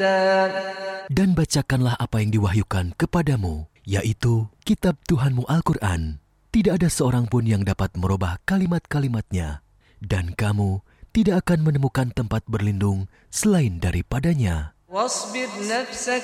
Dan bacakanlah apa yang diwahyukan kepadamu, yaitu kitab Tuhanmu Al-Quran. Tidak ada seorang pun yang dapat merubah kalimat-kalimatnya, dan kamu tidak akan menemukan tempat berlindung selain daripadanya.